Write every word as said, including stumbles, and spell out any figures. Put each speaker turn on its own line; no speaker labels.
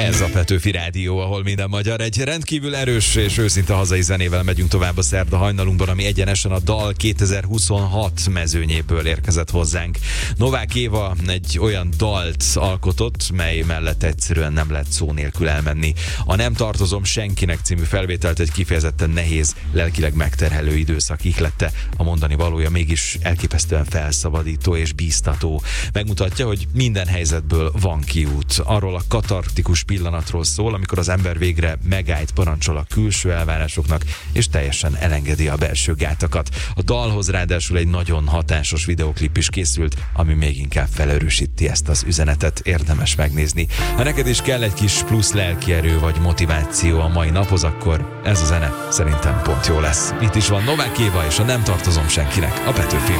Ez a Petőfi Rádió, ahol minden magyar. Egy rendkívül erős és őszinte hazai zenével megyünk tovább a szerda hajnalunkban, ami egyenesen a Dal kétezer-huszonhat mezőnyéből érkezett hozzánk. Novák Éva egy olyan dalt alkotott, mely mellett egyszerűen nem lehet szó nélkül elmenni. A Nem tartozom senkinek című felvételt egy kifejezetten nehéz, lelkileg megterhelő időszak ihlette. A mondani valója mégis elképesztően felszabadító és bíztató. Megmutatja, hogy minden helyzetből van kiút. Arról a katartikus pillanatról szól, amikor az ember végre megállt, parancsol a külső elvárásoknak, és teljesen elengedi a belső gátakat. A dalhoz ráadásul egy nagyon hatásos videoklip is készült, ami még inkább felerősíti ezt az üzenetet, érdemes megnézni. Ha neked is kell egy kis plusz lelkierő vagy motiváció a mai naphoz, akkor ez a zene szerintem pont jó lesz. Itt is van Novák Éva és a Nem tartozom senkinek, a Petőfi